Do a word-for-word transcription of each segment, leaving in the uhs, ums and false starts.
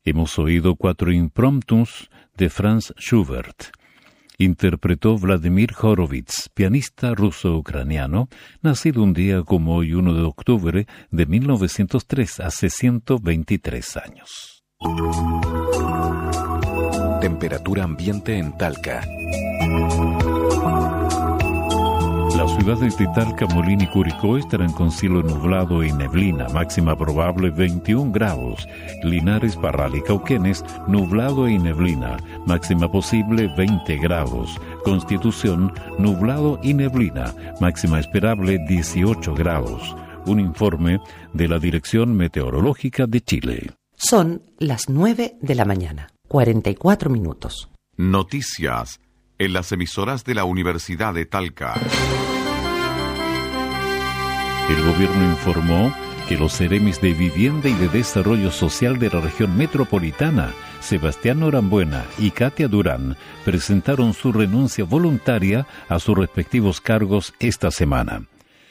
Hemos oído cuatro impromptus de Franz Schubert. Interpretó Vladimir Horowitz, pianista ruso-ucraniano, nacido un día como hoy, uno de octubre de mil novecientos tres, hace ciento veintitrés años. Temperatura ambiente en Talca. Las ciudades de Talca, Molina y Curicó estarán con cielo nublado y neblina, máxima probable veintiún grados. Linares, Parral y Cauquenes, nublado y neblina, máxima posible veinte grados. Constitución, nublado y neblina, máxima esperable dieciocho grados. Un informe de la Dirección Meteorológica de Chile. Son las nueve de la mañana, cuarenta y cuatro minutos. Noticias en las emisoras de la Universidad de Talca. El gobierno informó que los seremis de Vivienda y de Desarrollo Social de la región metropolitana, Sebastián Norambuena y Katia Durán, presentaron su renuncia voluntaria a sus respectivos cargos esta semana.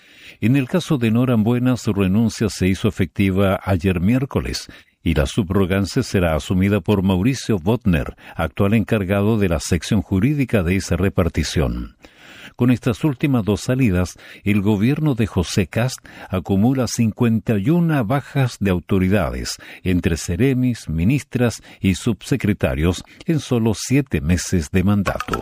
En el caso de Norambuena, su renuncia se hizo efectiva ayer miércoles, y la subrogancia será asumida por Mauricio Botner, actual encargado de la sección jurídica de esa repartición. Con estas últimas dos salidas, el gobierno de José Kast acumula cincuenta y una bajas de autoridades, entre seremis, ministras y subsecretarios, en solo siete meses de mandato.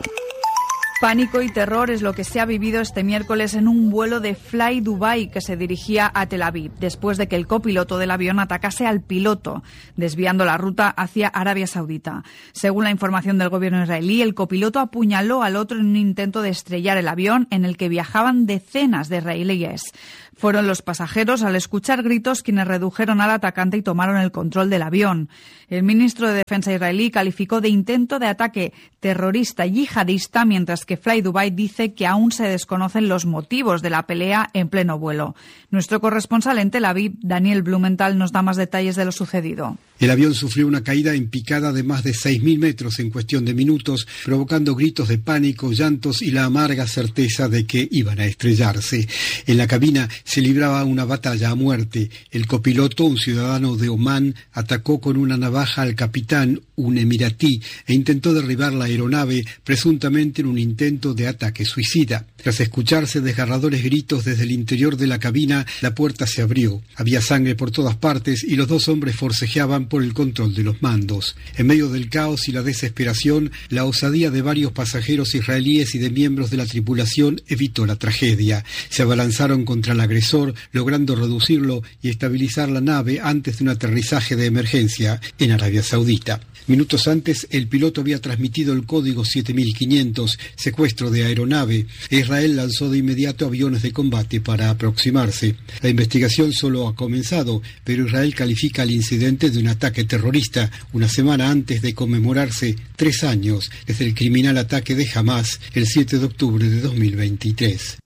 Pánico y terror es lo que se ha vivido este miércoles en un vuelo de Fly Dubai que se dirigía a Tel Aviv, después de que el copiloto del avión atacase al piloto, desviando la ruta hacia Arabia Saudita. Según la información del gobierno israelí, el copiloto apuñaló al otro en un intento de estrellar el avión en el que viajaban decenas de israelíes. Fueron los pasajeros, al escuchar gritos, quienes redujeron al atacante y tomaron el control del avión. El ministro de Defensa israelí calificó de intento de ataque terrorista yihadista, mientras que Fly Dubai dice que aún se desconocen los motivos de la pelea en pleno vuelo. Nuestro corresponsal en Tel Aviv, Daniel Blumenthal, nos da más detalles de lo sucedido. El avión sufrió una caída en picada de más de seis mil metros en cuestión de minutos, provocando gritos de pánico, llantos y la amarga certeza de que iban a estrellarse. En la cabina se libraba una batalla a muerte. El copiloto, un ciudadano de Omán, atacó con una navaja al capitán, un emiratí, e intentó derribar la aeronave, presuntamente en un intento de ataque suicida. Tras escucharse desgarradores gritos desde el interior de la cabina, la puerta se abrió. Había sangre por todas partes y los dos hombres forcejeaban por el control de los mandos. En medio del caos y la desesperación, la osadía de varios pasajeros israelíes y de miembros de la tripulación evitó la tragedia. Se abalanzaron contra el agresor, logrando reducirlo y estabilizar la nave antes de un aterrizaje de emergencia en Arabia Saudita. Minutos antes, el piloto había transmitido el código siete mil quinientos, secuestro de aeronave. Israel lanzó de inmediato aviones de combate para aproximarse. La investigación solo ha comenzado, pero Israel califica el incidente de un ataque terrorista, una semana antes de conmemorarse tres años desde el criminal ataque de Hamás el siete de octubre de dos mil veintitrés.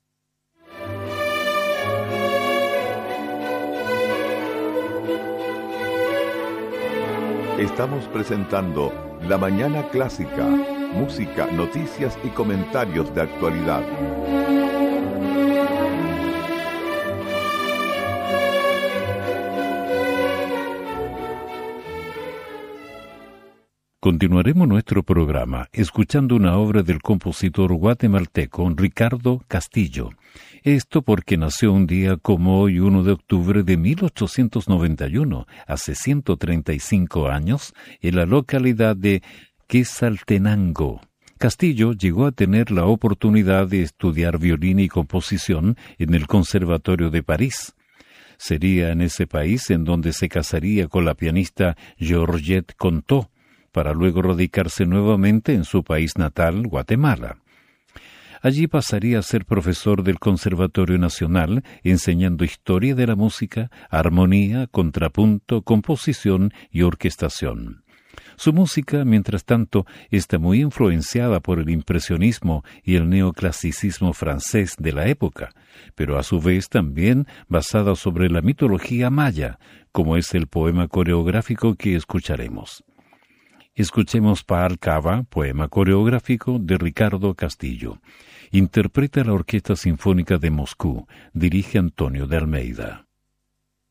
Estamos presentando La Mañana Clásica, música, noticias y comentarios de actualidad. Continuaremos nuestro programa escuchando una obra del compositor guatemalteco Ricardo Castillo. Esto porque nació un día como hoy, uno de octubre de mil ochocientos noventa y uno, hace ciento treinta y cinco años, en la localidad de Quetzaltenango. Castillo llegó a tener la oportunidad de estudiar violín y composición en el Conservatorio de París. Sería en ese país en donde se casaría con la pianista Georgette Contó, para luego radicarse nuevamente en su país natal, Guatemala. Allí pasaría a ser profesor del Conservatorio Nacional, enseñando historia de la música, armonía, contrapunto, composición y orquestación. Su música, mientras tanto, está muy influenciada por el impresionismo y el neoclasicismo francés de la época, pero a su vez también basada sobre la mitología maya, como es el poema coreográfico que escucharemos. Escuchemos Paal Cava, poema coreográfico de Ricardo Castillo. Interpreta la Orquesta Sinfónica de Moscú. Dirige Antonio de Almeida.